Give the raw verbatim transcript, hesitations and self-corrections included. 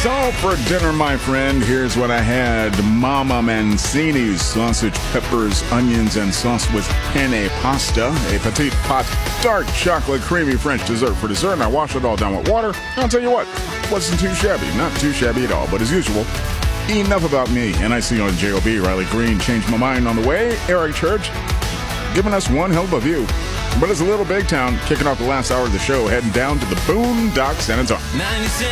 So for dinner, my friend, here's what I had. Mama Mancini's sausage, peppers, onions, and sauce with penne pasta. A petite pot, dark chocolate, creamy French dessert for dessert. And I washed it all down with water. I'll tell you what, wasn't too shabby. Not too shabby at all. But as usual, enough about me. And I see you on J O B. Riley Green changed my mind on the way. Eric Church giving us one hell of a view. But it's a little big town, kicking off the last hour of the show, heading down to the Boondocks, San Antonio.